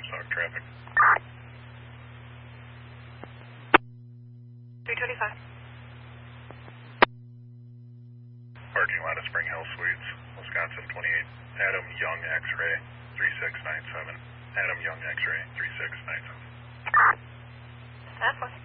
Comstock traffic. 325. Parking lot of Spring Hill Suites, Wisconsin 28. Adam Young X-ray 3697. Adam Young X-ray 3697. That's one.